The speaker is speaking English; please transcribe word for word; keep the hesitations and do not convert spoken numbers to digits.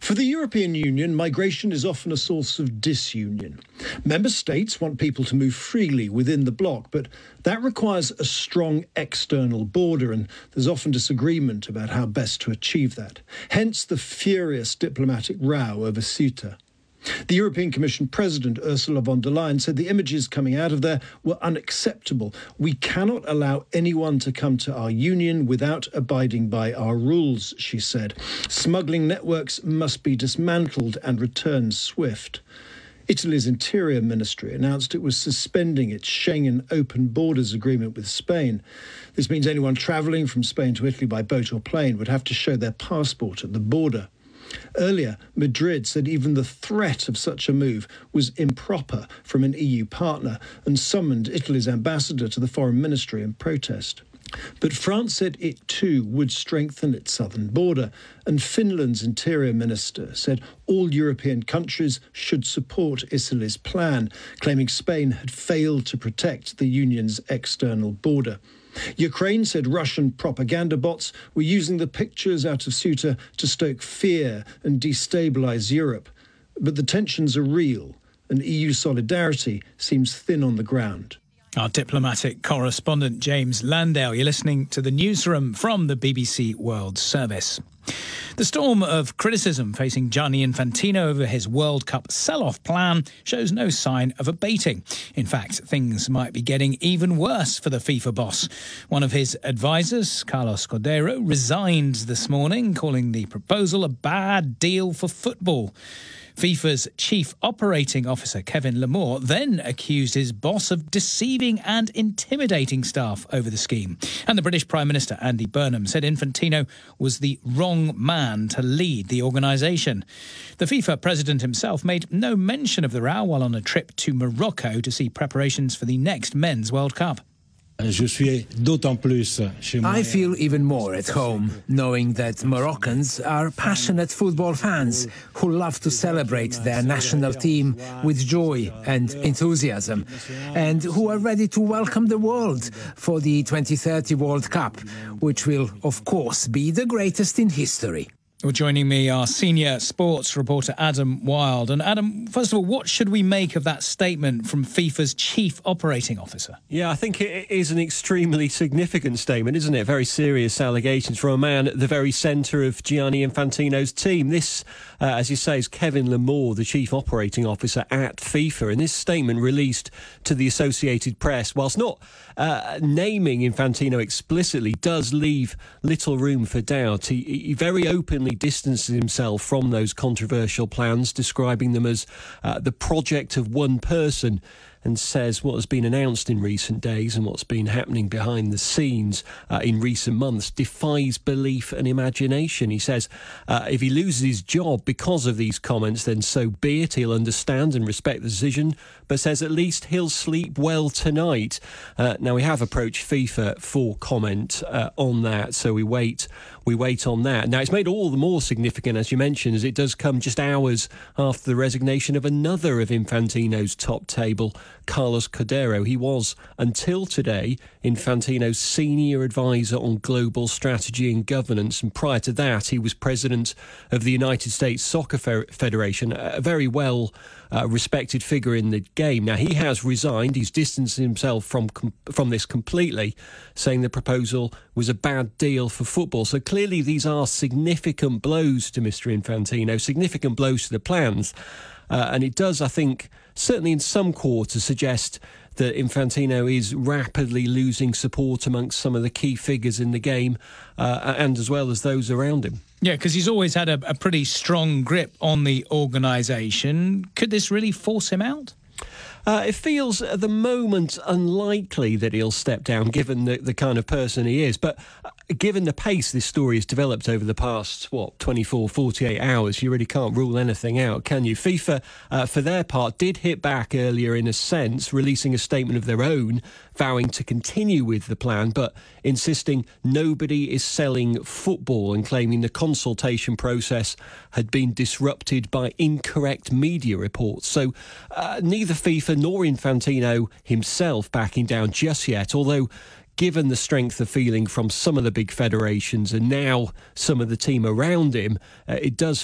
For the European Union, migration is often a source of disunion. Member states want people to move freely within the bloc, but that requires a strong external border, and there's often disagreement about how best to achieve that. Hence the furious diplomatic row over Ceuta. The European Commission President Ursula von der Leyen said the images coming out of there were unacceptable. We cannot allow anyone to come to our union without abiding by our rules, she said. Smuggling networks must be dismantled and returned swift. Italy's Interior Ministry announced it was suspending its Schengen open borders agreement with Spain. This means anyone travelling from Spain to Italy by boat or plane would have to show their passport at the border. Earlier, Madrid said even the threat of such a move was improper from an E U partner and summoned Italy's ambassador to the foreign ministry in protest. But France said it too would strengthen its southern border, and Finland's interior minister said all European countries should support Italy's plan, claiming Spain had failed to protect the union's external border. Ukraine said Russian propaganda bots were using the pictures out of Ceuta to stoke fear and destabilise Europe. But the tensions are real, and E U solidarity seems thin on the ground. Our diplomatic correspondent James Landale. You're listening to the newsroom from the B B C World Service. The storm of criticism facing Gianni Infantino over his World Cup sell-off plan shows no sign of abating. In fact, things might be getting even worse for the FIFA boss. One of his advisors, Carlos Cordeiro, resigned this morning, calling the proposal a bad deal for football. FIFA's chief operating officer, Kevin Lamore, then accused his boss of deceiving and intimidating staff over the scheme. And the British Prime Minister, Andy Burnham, said Infantino was the wrong man to lead the organisation. The FIFA president himself made no mention of the row while on a trip to Morocco to see preparations for the next Men's World Cup. I feel even more at home, knowing that Moroccans are passionate football fans who love to celebrate their national team with joy and enthusiasm, and who are ready to welcome the world for the twenty thirty World Cup, which will, of course, be the greatest in history. Well, joining me, our senior sports reporter, Adam Wild. And Adam, first of all, what should we make of that statement from FIFA's chief operating officer? Yeah, I think it is an extremely significant statement, isn't it? Very serious allegations from a man at the very centre of Gianni Infantino's team. This, uh, as you say, is Kevin Lamore, the chief operating officer at FIFA. And this statement released to the Associated Press, whilst not uh, naming Infantino explicitly, does leave little room for doubt. He, he very openly distances himself from those controversial plans, describing them as uh, the project of one person, and says what has been announced in recent days and what's been happening behind the scenes uh, in recent months defies belief and imagination. He says uh, if he loses his job because of these comments, then so be it. He'll understand and respect the decision, but says at least he'll sleep well tonight. Uh, now, we have approached FIFA for comment uh, on that, so we wait we wait on that. Now, it's made all the more significant, as you mentioned, as it does come just hours after the resignation of another of Infantino's top table, Carlos Cordeiro. He was, until today, Infantino's senior advisor on global strategy and governance, and prior to that, he was president of the United States Soccer Federation, a very well Uh, respected figure in the game. Now, he has resigned. He's distanced himself from com- from this completely, saying the proposal was a bad deal for football. So clearly these are significant blows to Mister Infantino, significant blows to the plans. Uh, and it does, I think, certainly in some quarters, suggest that Infantino is rapidly losing support amongst some of the key figures in the game, uh, and as well as those around him. Yeah, because he's always had a, a pretty strong grip on the organisation. Could this really force him out? Uh, it feels at the moment unlikely that he'll step down, given the, the kind of person he is. But uh, given the pace this story has developed over the past, what, twenty-four, forty-eight hours, you really can't rule anything out, can you? FIFA, uh, for their part, did hit back earlier in a sense, releasing a statement of their own, vowing to continue with the plan, but insisting nobody is selling football and claiming the consultation process had been disrupted by incorrect media reports. So uh, neither FIFA nor Infantino himself backing down just yet, although given the strength of feeling from some of the big federations and now some of the team around him, uh, it does